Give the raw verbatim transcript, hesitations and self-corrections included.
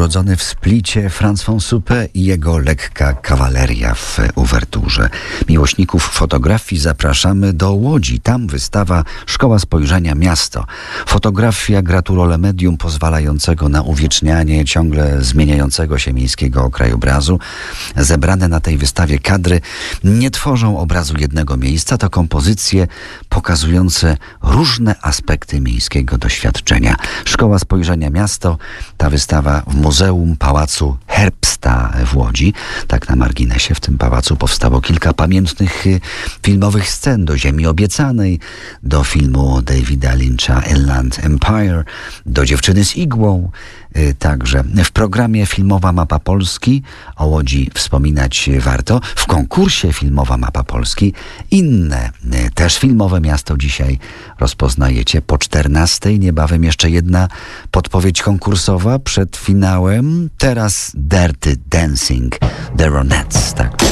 urodzony w Splicie Franz von Suppe i jego lekka kawaleria w uwerturze. Miłośników fotografii zapraszamy do Łodzi. Tam wystawa Szkoła Spojrzenia Miasto. Fotografia gra tu rolę medium pozwalającego na uwiecznianie ciągle zmieniającego się miejskiego krajobrazu. Zebrane na tej wystawie kadry nie tworzą obrazu jednego miejsca, to kompozycje pokazujące różne aspekty miejskiego doświadczenia. Szkoła Spojrzenia Miasto, ta wystawa w Muzeum Pałacu Herbsta w Łodzi. Tak na marginesie, w tym pałacu powstało kilka pamiętnych filmowych scen, do Ziemi Obiecanej, do filmu Davida Lyncha Inland Empire, do Dziewczyny z igłą. Także w programie Filmowa Mapa Polski o Łodzi wspominać warto. W konkursie Filmowa Mapa Polski inne, też filmowe miasto dzisiaj rozpoznajecie po czternastej. Niebawem jeszcze jedna podpowiedź konkursowa przed finałem. Teraz Dirty Dancing, The Ronettes. Tak.